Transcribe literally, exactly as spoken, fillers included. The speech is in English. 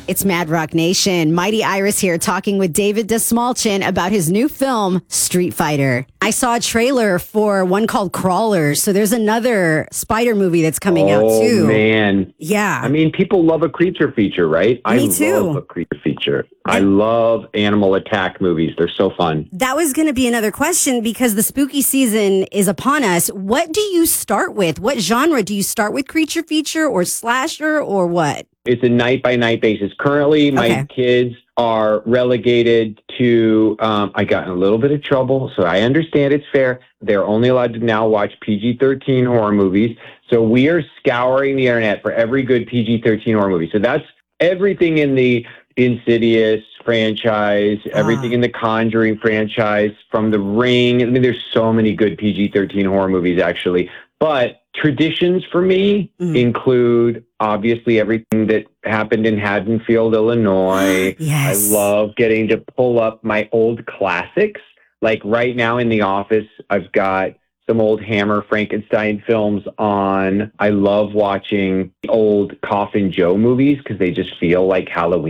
It's Mad Rock Nation. Mighty Iris here talking with David Desmalchin about his new film, Street Fighter. I saw a trailer for one called Crawlers, so there's another spider movie that's coming oh, out too. Oh, man. Yeah. I mean, people love a creature feature, right? Me I too. love a creature feature. I love animal attack movies. They're so fun. That was going to be another question because the spooky season is upon us. What do you start with? What genre do you start with? Creature feature or slasher or what? It's a night-by-night basis. Currently, my Okay. kids are relegated to, um, I got in a little bit of trouble, so I understand it's fair. They're only allowed to now watch P G thirteen horror movies. So we are scouring the internet for every good P G thirteen horror movie. So that's everything in the Insidious franchise, everything Ah. in the Conjuring franchise, from The Ring. I mean, there's so many good P G thirteen horror movies, actually. But traditions for me Mhm. include, obviously, everything that happened in Haddonfield, Illinois. Yes. I love getting to pull up my old classics. Like right now in the office, I've got some old Hammer Frankenstein films on. I love watching old Coffin Joe movies because they just feel like Halloween.